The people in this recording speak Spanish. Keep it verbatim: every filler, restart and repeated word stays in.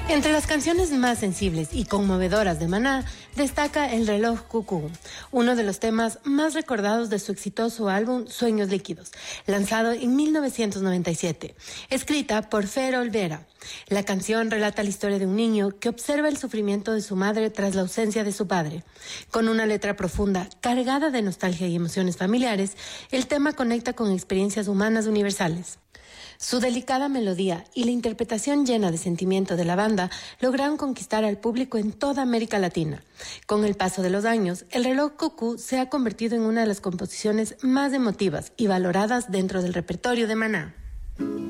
Entre las canciones más sensibles y conmovedoras de Maná, destaca El reloj cucú, uno de los temas más recordados de su exitoso álbum Sueños líquidos, lanzado en mil novecientos noventa y siete, escrita por Fer Olvera. La canción relata la historia de un niño que observa el sufrimiento de su madre tras la ausencia de su padre. Con una letra profunda, cargada de nostalgia y emociones familiares, el tema conecta con experiencias humanas universales. Su delicada melodía y la interpretación llena de sentimiento de la banda lograron conquistar al público en toda América Latina. Con el paso de los años, El reloj cucú se ha convertido en una de las composiciones más emotivas y valoradas dentro del repertorio de Maná.